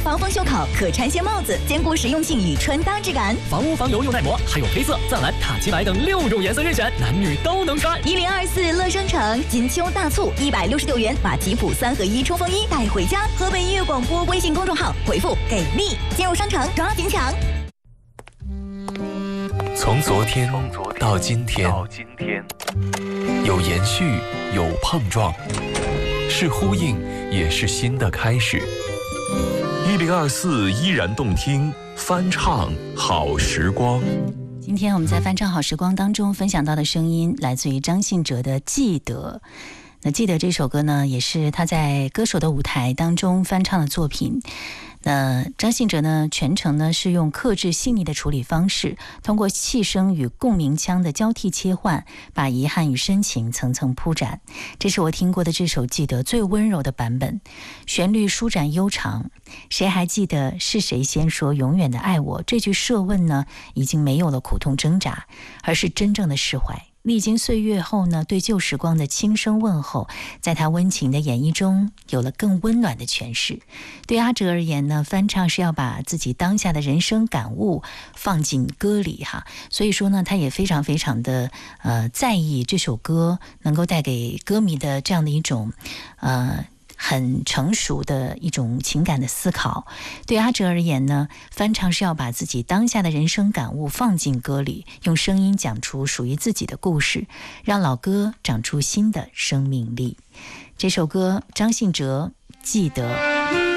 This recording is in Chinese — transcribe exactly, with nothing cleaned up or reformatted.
防风袖口，可拆卸帽子，兼顾实用性与穿搭质感。 防污防油又耐磨，还有黑色、藏蓝、塔奇白等六种颜色任选，男女都能穿。 一零二四乐商城金秋大促，一百六十六元把吉普三合一冲锋衣带回家。河北音乐广播微信公众号回复给力，进入商城抓紧抢。 从昨天到今天，有延续，有碰撞，是呼应，也是新的开始。 一零二四依然动听，翻唱好时光。 今天我们在翻唱好时光当中分享到的声音，来自于张信哲的《记得》。那《记得》这首歌呢，也是他在歌手的舞台当中翻唱的作品。那张信哲呢，全程呢是用克制细腻的处理方式，通过气声与共鸣腔的交替切换，把遗憾与深情层层铺展。这是我听过的这首《记得》最温柔的版本，旋律舒展悠长。谁还记得是谁先说永远的爱我？这句设问呢，已经没有了苦痛挣扎，而是真正的释怀。历经岁月后呢，对旧时光的轻声问候，在他温情的演绎中有了更温暖的诠释。对阿哲而言呢，翻唱是要把自己当下的人生感悟放进歌里哈，所以说呢，他也非常非常的呃在意这首歌能够带给歌迷的这样的一种呃很成熟的一种情感的思考。对阿哲而言呢，翻唱是要把自己当下的人生感悟放进歌里，用声音讲出属于自己的故事，让老歌长出新的生命力。这首歌张信哲《记得》。